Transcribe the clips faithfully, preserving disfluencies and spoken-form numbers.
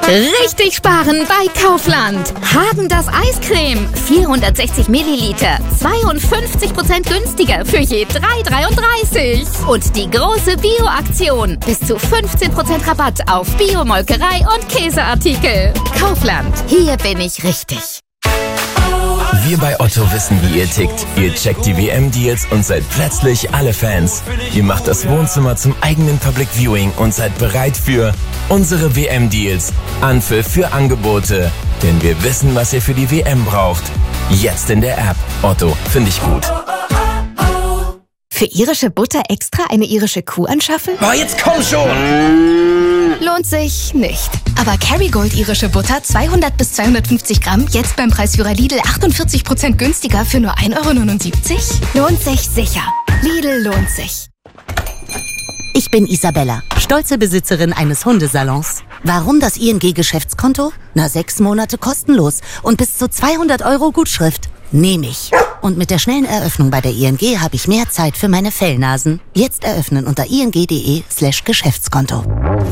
Richtig sparen bei Kaufland. Häagen-Dazs Eiscreme, vierhundertsechzig Milliliter, zweiundfünfzig Prozent günstiger für je drei dreiunddreißig. Und die große Bio-Aktion, bis zu fünfzehn Prozent Rabatt auf Bio-Molkerei und Käseartikel. Kaufland, hier bin ich richtig. Wir bei Otto wissen, wie ihr tickt. Ihr checkt die W M-Deals und seid plötzlich alle Fans. Ihr macht das Wohnzimmer zum eigenen Public Viewing und seid bereit für unsere W M-Deals. Anpfiff für Angebote. Denn wir wissen, was ihr für die W M braucht. Jetzt in der App. Otto, finde ich gut. Für irische Butter extra eine irische Kuh anschaffen? Boah, jetzt komm schon! Lohnt sich nicht. Aber Kerrygold irische Butter zweihundert bis zweihundertfünfzig Gramm jetzt beim Preisführer Lidl achtundvierzig Prozent günstiger für nur ein Euro neunundsiebzig? Lohnt sich sicher. Lidl lohnt sich. Ich bin Isabella, stolze Besitzerin eines Hundesalons. Warum das I N G-Geschäftskonto? Na, sechs Monate kostenlos und bis zu zweihundert Euro Gutschrift. Nehme ich. Und mit der schnellen Eröffnung bei der I N G habe ich mehr Zeit für meine Fellnasen. Jetzt eröffnen unter ing.de slash Geschäftskonto.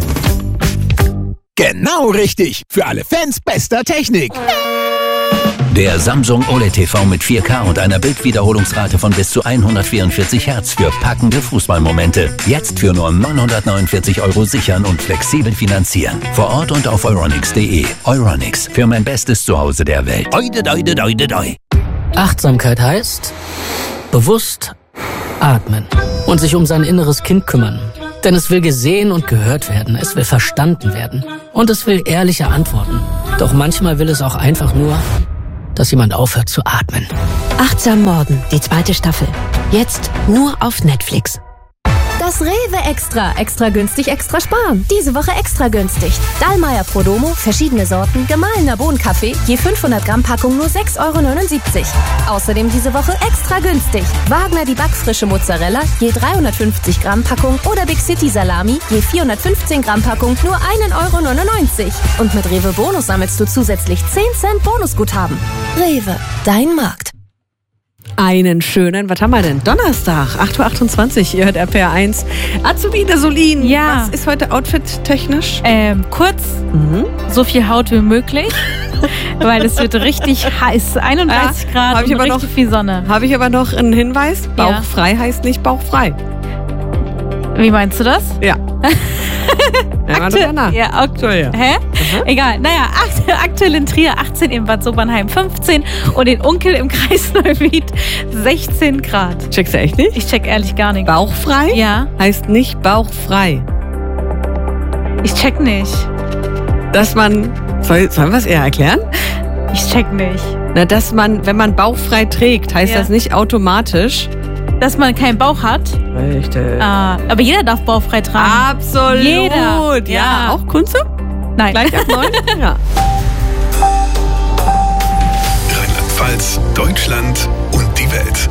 Genau richtig. Für alle Fans bester Technik. Der Samsung O L E D T V mit vier K und einer Bildwiederholungsrate von bis zu hundertvierundvierzig Hertz für packende Fußballmomente. Jetzt für nur neunhundertneunundvierzig Euro sichern und flexibel finanzieren. Vor Ort und auf euronics punkt de. Euronics, für mein bestes Zuhause der Welt. Oide, oide, oide, oide. Achtsamkeit heißt bewusst atmen und sich um sein inneres Kind kümmern. Denn es will gesehen und gehört werden, es will verstanden werden und es will ehrliche Antworten. Doch manchmal will es auch einfach nur, dass jemand aufhört zu atmen. Achtsam Morden, die zweite Staffel. Jetzt nur auf Netflix. Das Rewe Extra. Extra günstig, extra sparen. Diese Woche extra günstig. Dallmayr Prodomo, verschiedene Sorten, gemahlener Bohnenkaffee, je fünfhundert Gramm Packung nur sechs Euro neunundsiebzig. Außerdem diese Woche extra günstig. Wagner die backfrische Mozzarella, je dreihundertfünfzig Gramm Packung oder Big City Salami, je vierhundertfünfzehn Gramm Packung nur ein Euro neunundneunzig. Und mit Rewe Bonus sammelst du zusätzlich zehn Cent Bonusguthaben. Rewe, dein Markt. Einen schönen, was haben wir denn? Donnerstag, acht Uhr achtundzwanzig, ihr hört R P R eins. Azubine Solin, ja. Was ist heute outfit-technisch? Ähm, kurz, mhm. so viel Haut wie möglich, weil es wird richtig heiß. einunddreißig ja, Grad und richtig noch, viel Sonne. Habe ich aber noch einen Hinweis? Bauchfrei ja. heißt nicht bauchfrei. Wie meinst du das? Ja. Ja, aktuell, ja, aktuell. Ja. Hä? Mhm. Egal. Naja, aktuell, aktuell in Trier achtzehn, in Bad Sobernheim fünfzehn und in Unkel im Kreis Neuwied sechzehn Grad. Checkst du echt nicht? Ich check ehrlich gar nicht. Bauchfrei? Ja. Heißt nicht bauchfrei. Ich check nicht. Dass man, soll, sollen wir es eher erklären? Ich check nicht. Na, dass man, wenn man bauchfrei trägt, heißt ja. das nicht automatisch, dass man keinen Bauch hat. Richtig. Ah, aber jeder darf bauchfrei tragen. Absolut. Jeder. Ja. ja. Auch Kunze? Nein. Gleich ab neun? Ja. Rheinland-Pfalz, Deutschland und die Welt.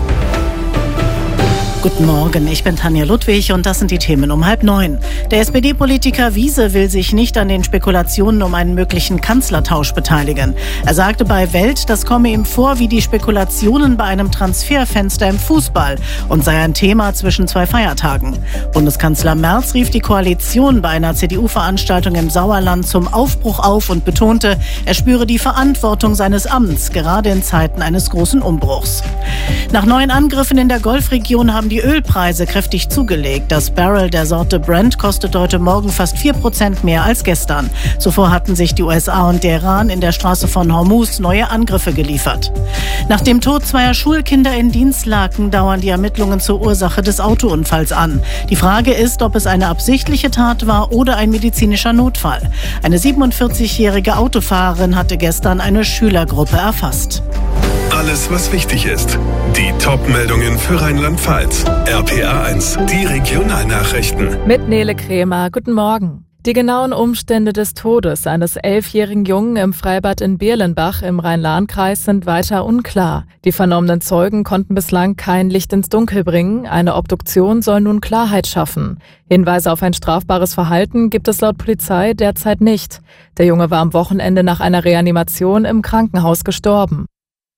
Guten Morgen, ich bin Tanja Ludwig und das sind die Themen um halb neun. Der S P D-Politiker Wiese will sich nicht an den Spekulationen um einen möglichen Kanzlertausch beteiligen. Er sagte bei Welt, das komme ihm vor wie die Spekulationen bei einem Transferfenster im Fußball und sei ein Thema zwischen zwei Feiertagen. Bundeskanzler Merz rief die Koalition bei einer C D U-Veranstaltung im Sauerland zum Aufbruch auf und betonte, er spüre die Verantwortung seines Amts, gerade in Zeiten eines großen Umbruchs. Nach neuen Angriffen in der Golfregion haben die Ölpreise kräftig zugelegt. Das Barrel der Sorte Brent kostet heute Morgen fast vier Prozent mehr als gestern. Zuvor hatten sich die U S A und der Iran in der Straße von Hormuz neue Angriffe geliefert. Nach dem Tod zweier Schulkinder in Dinslaken dauern die Ermittlungen zur Ursache des Autounfalls an. Die Frage ist, ob es eine absichtliche Tat war oder ein medizinischer Notfall. Eine siebenundvierzigjährige Autofahrerin hatte gestern eine Schülergruppe erfasst. Alles, was wichtig ist. Die Top-Meldungen für Rheinland-Pfalz. R P R eins, die Regionalnachrichten. Mit Nele Krämer. Guten Morgen. Die genauen Umstände des Todes eines elfjährigen Jungen im Freibad in Birlenbach im Rhein-Lahn-Kreis sind weiter unklar. Die vernommenen Zeugen konnten bislang kein Licht ins Dunkel bringen. Eine Obduktion soll nun Klarheit schaffen. Hinweise auf ein strafbares Verhalten gibt es laut Polizei derzeit nicht. Der Junge war am Wochenende nach einer Reanimation im Krankenhaus gestorben.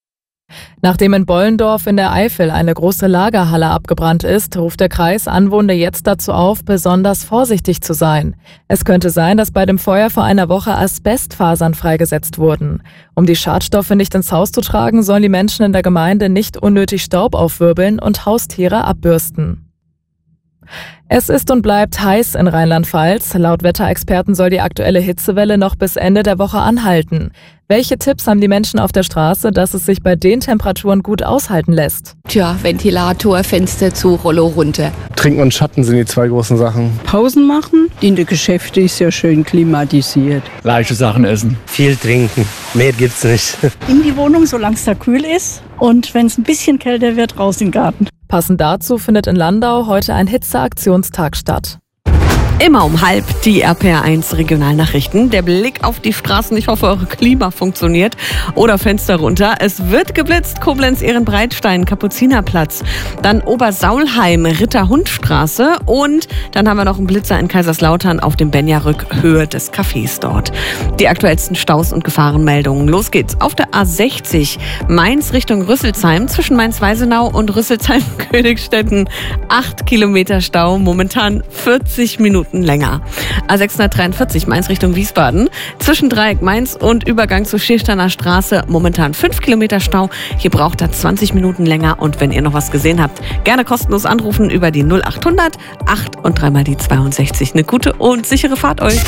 Nachdem in Bollendorf in der Eifel eine große Lagerhalle abgebrannt ist, ruft der Kreis Anwohner jetzt dazu auf, besonders vorsichtig zu sein. Es könnte sein, dass bei dem Feuer vor einer Woche Asbestfasern freigesetzt wurden. Um die Schadstoffe nicht ins Haus zu tragen, sollen die Menschen in der Gemeinde nicht unnötig Staub aufwirbeln und Haustiere abbürsten. Es ist und bleibt heiß in Rheinland-Pfalz. Laut Wetterexperten soll die aktuelle Hitzewelle noch bis Ende der Woche anhalten. Welche Tipps haben die Menschen auf der Straße, dass es sich bei den Temperaturen gut aushalten lässt? Tja, Ventilator, Fenster zu, Rollo runter. Trinken und Schatten sind die zwei großen Sachen. Pausen machen. In den Geschäften ist ja schön klimatisiert. Leichte Sachen essen. Viel trinken. Mehr gibt's nicht. In die Wohnung, solange es da kühl ist. Und wenn es ein bisschen kälter wird, raus in den Garten. Passend dazu findet in Landau heute ein Hitzeaktionstag statt. Immer um halb die R P R eins Regionalnachrichten. Der Blick auf die Straßen. Ich hoffe, eure Klima funktioniert. Oder Fenster runter. Es wird geblitzt. Koblenz, Ehrenbreitstein, Kapuzinerplatz. Dann Obersaulheim, Ritterhundstraße. Und dann haben wir noch einen Blitzer in Kaiserslautern auf dem Benjarück, Höhe des Cafés dort. Die aktuellsten Staus und Gefahrenmeldungen. Los geht's. Auf der A sechzig Mainz Richtung Rüsselsheim zwischen Mainz-Weisenau und Rüsselsheim-Königstetten. Acht Kilometer Stau. Momentan vierzig Minuten länger. A sechshundertdreiundvierzig Mainz Richtung Wiesbaden. Zwischen Dreieck Mainz und Übergang zur Schiersteiner Straße momentan fünf Kilometer Stau. Hier braucht er zwanzig Minuten länger. Und wenn ihr noch was gesehen habt, gerne kostenlos anrufen über die null achthundert acht und dreimal die zweiundsechzig. Eine gute und sichere Fahrt euch.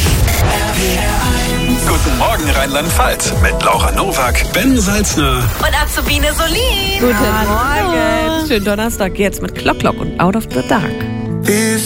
Guten Morgen Rheinland-Pfalz mit Laura Nowak, Ben Salzner und Azubine Solin. Guten Morgen. Schönen Donnerstag jetzt mit Clock Clock und Out of the Dark.